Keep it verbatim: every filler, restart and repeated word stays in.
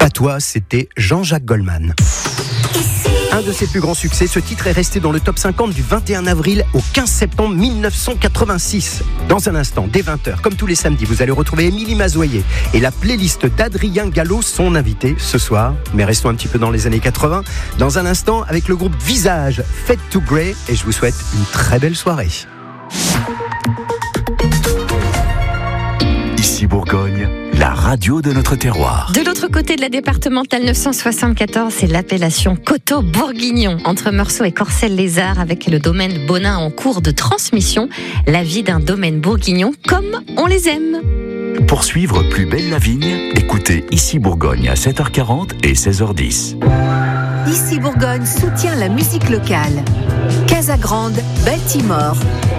Patois, c'était Jean-Jacques Goldman. Un de ses plus grands succès, ce titre est resté dans le top cinquante du vingt et un avril au quinze septembre mille neuf cent quatre-vingt-six. Dans un instant, dès vingt heures, comme tous les samedis, vous allez retrouver Émilie Mazoyer et la playlist d'Adrien Gallo, son invité ce soir. Mais restons un petit peu dans les années quatre-vingts. Dans un instant, avec le groupe Visage, Fade to Grey, et je vous souhaite une très belle soirée. Ici Bourgogne, la radio de notre terroir. De l'autre côté de la départementale neuf cent soixante-quatorze, c'est l'appellation Coteaux Bourguignon, entre Meursault et Corcelles-les-Arts, avec le domaine Bonin en cours de transmission. La vie d'un domaine bourguignon comme on les aime. Pour suivre Plus belle la vigne, écoutez Ici Bourgogne à sept heures quarante et seize heures dix. Ici Bourgogne soutient la musique locale. Casagrande, Baltimore,